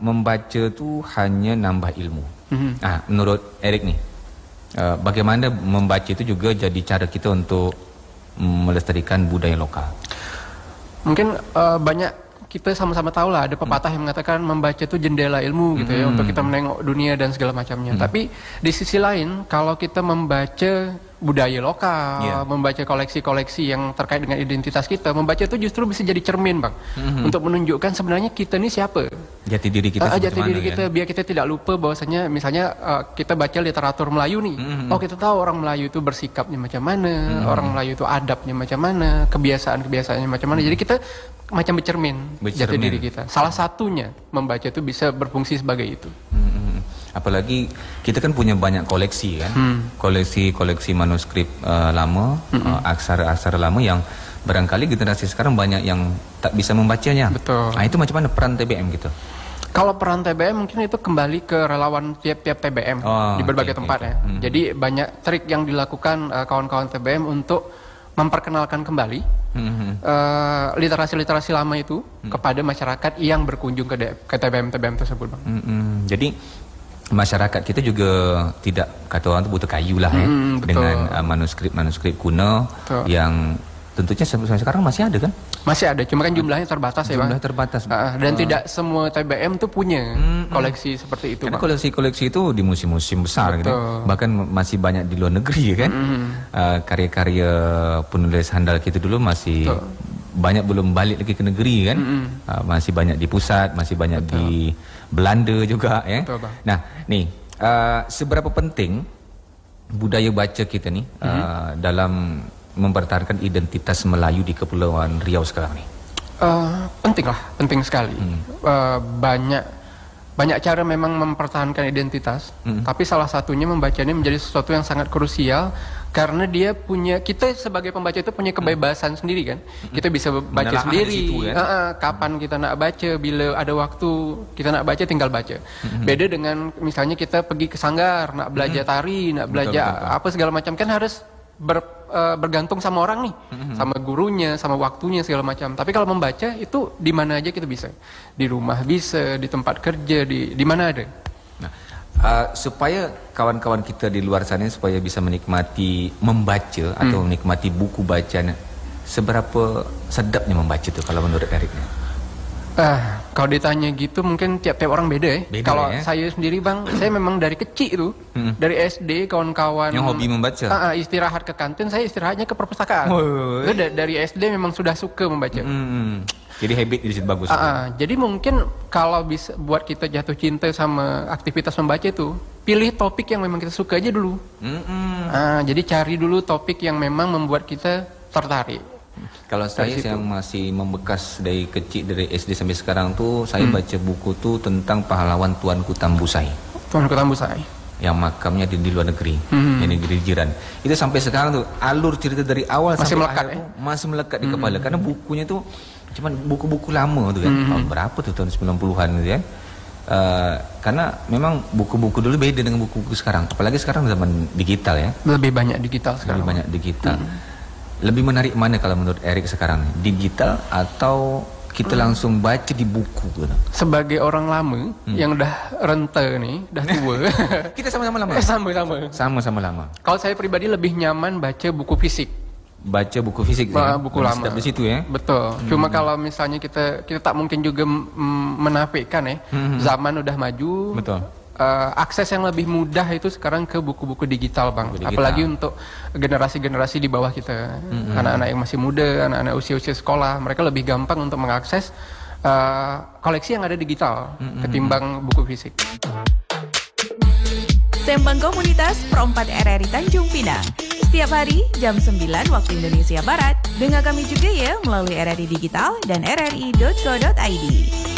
membaca tu hanya nambah ilmu. Menurut Eric nih, bagaimana membaca itu juga jadi cara kita untuk melestarikan budaya lokal? Mungkin banyak kita sama-sama tahu lah, ada pepatah yang mengatakan membaca itu jendela ilmu gitu ya, untuk kita menengok dunia dan segala macamnya. Tapi di sisi lain, kalau kita membaca budaya lokal, membaca koleksi-koleksi yang terkait dengan identitas kita, membaca itu justru bisa jadi cermin, Bang, untuk menunjukkan sebenarnya kita ini siapa. Jati diri kita jati diri kita, biar kita tidak lupa bahwasanya misalnya kita baca literatur Melayu nih, kita tahu orang Melayu itu bersikapnya macam mana, orang Melayu itu adabnya macam mana, kebiasaan-kebiasaannya macam mana. Jadi kita macam bercermin jati diri kita. Salah satunya membaca itu bisa berfungsi sebagai itu. Apalagi kita kan punya banyak koleksi kan, koleksi manuskrip lama, aksara-aksara lama yang barangkali generasi sekarang banyak yang tak bisa membacanya. Betul. Itu macam mana peran TBM gitu? Kalau peran TBM mungkin itu kembali ke relawan tiap-tiap TBM di berbagai tempat ya. Jadi banyak trik yang dilakukan kawan-kawan TBM untuk memperkenalkan kembali literasi-literasi lama itu kepada masyarakat yang berkunjung ke TBM-TBM tersebut, Bang. Jadi masyarakat kita juga tidak, kata orang tu butuh kayu lah dengan manuskrip-manuskrip kuno yang tentunya sampai sekarang masih ada kan? Masih ada, cuma kan jumlahnya terbatas ya, Bang. Jumlah terbatas. Dan tidak semua TBM tuh punya koleksi seperti itu, karena Bang. koleksi-koleksi itu di museum-museum besar gitu. Bahkan masih banyak di luar negeri kan. Karya-karya penulis handal kita dulu masih banyak belum balik lagi ke negeri kan. Masih banyak di pusat, masih banyak di Belanda juga ya. Nah, nih seberapa penting budaya baca kita nih dalam mempertahankan identitas Melayu di Kepulauan Riau sekarang nih? Penting sekali. Banyak cara memang mempertahankan identitas, tapi salah satunya membacanya menjadi sesuatu yang sangat krusial karena kita sebagai pembaca itu punya kebebasan sendiri kan. Kita bisa baca sendiri, kapan kita nak baca, bila ada waktu kita nak baca tinggal baca. Beda dengan misalnya kita pergi ke sanggar, nak belajar tari, nak belajar apa segala macam, kan harus bergantung sama orang nih, sama gurunya, sama waktunya segala macam. Tapi kalau membaca itu di mana aja kita bisa, di rumah bisa, di tempat kerja, di mana ada. Nah, supaya kawan-kawan kita di luar sana supaya bisa menikmati membaca atau menikmati buku bacaan, seberapa sedapnya membaca itu kalau menurut Eriknya? Kalau ditanya gitu mungkin tiap-tiap orang beda ya. Kalau saya sendiri, Bang, saya memang dari kecil itu, dari SD kawan-kawan yang hobi membaca. Istirahat ke kantin, saya istirahatnya ke perpustakaan. Itu dari SD memang sudah suka membaca. Jadi habit di situ bagus. Jadi mungkin kalau bisa buat kita jatuh cinta sama aktivitas membaca itu, pilih topik yang memang kita suka aja dulu. Jadi cari dulu topik yang memang membuat kita tertarik. Kalau saya yang masih membekas dari kecil, dari SD sampai sekarang tuh, saya baca buku tuh tentang pahlawan Tuanku Tambusai. Tuanku Tambusai yang makamnya di luar negeri, yang negeri jiran. Itu sampai sekarang tuh alur cerita dari awal masih sampai melekat, akhir masih melekat di kepala. Karena bukunya tuh cuman buku-buku lama tuh kan. Tahun berapa tuh, tahun 90-an gitu kan. Karena memang buku-buku dulu beda dengan buku-buku sekarang. Apalagi sekarang zaman digital ya. Lebih banyak digital sekarang. Lebih banyak digital. Lebih menarik mana kalau menurut Erik sekarang? Digital atau kita langsung baca di buku gitu? Sebagai orang lama yang udah renta nih, udah tua. Kita sama-sama lama. Sama-sama lama. Kalau saya pribadi lebih nyaman baca buku fisik. Baca buku fisik ya? Buku lama. Sedap di situ ya. Betul. Cuma kalau misalnya kita tak mungkin juga menafikan ya. Zaman udah maju. Betul. Akses yang lebih mudah itu sekarang ke buku-buku digital, Bang. Apalagi untuk generasi-generasi di bawah kita, anak-anak yang masih muda, anak-anak usia-usia sekolah, mereka lebih gampang untuk mengakses koleksi yang ada digital ketimbang buku fisik. Sembang Komunitas Pro 4 RRI Tanjung Pinang. Setiap hari jam 9 waktu Indonesia Barat. Dengar kami juga ya melalui RRI Digital dan rri.co.id.